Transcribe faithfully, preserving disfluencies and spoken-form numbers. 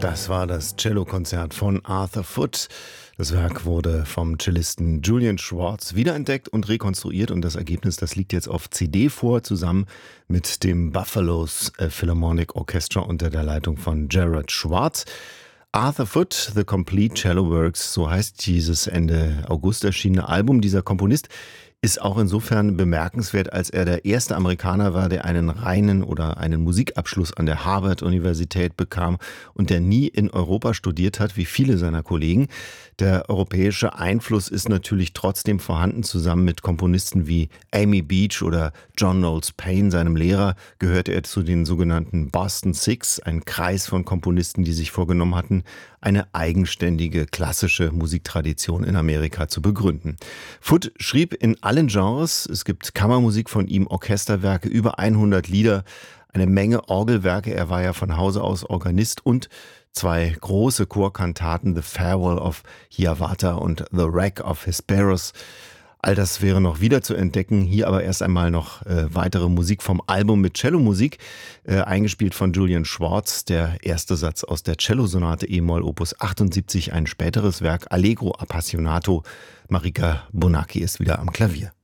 Das war das Cellokonzert von Arthur Foote. Das Werk wurde vom Cellisten Julian Schwartz wiederentdeckt und rekonstruiert und das Ergebnis, das liegt jetzt auf C D vor, zusammen mit dem Buffalo's Philharmonic Orchestra unter der Leitung von Gerard Schwartz. Arthur Foote, The Complete Cello Works, so heißt dieses Ende August erschienene Album. Dieser Komponist ist auch insofern bemerkenswert, als er der erste Amerikaner war, der einen reinen oder einen Musikabschluss an der Harvard-Universität bekam und der nie in Europa studiert hat, wie viele seiner Kollegen. Der europäische Einfluss ist natürlich trotzdem vorhanden. Zusammen mit Komponisten wie Amy Beach oder John Knowles Paine, seinem Lehrer, gehörte er zu den sogenannten Boston Six, ein Kreis von Komponisten, die sich vorgenommen hatten, eine eigenständige klassische Musiktradition in Amerika zu begründen. Foote schrieb in allen Genres. Es gibt Kammermusik von ihm, Orchesterwerke, über hundert Lieder, eine Menge Orgelwerke. Er war ja von Hause aus Organist und zwei große Chorkantaten, The Farewell of Hiawatha und The Wreck of Hesperus. All das wäre noch wieder zu entdecken. Hier aber erst einmal noch äh, weitere Musik vom Album mit Cellomusik, äh, eingespielt von Julian Schwartz. Der erste Satz aus der Cellosonate E-Moll Opus achtundsiebzig, ein späteres Werk, Allegro Appassionato. Marika Bonacci ist wieder am Klavier.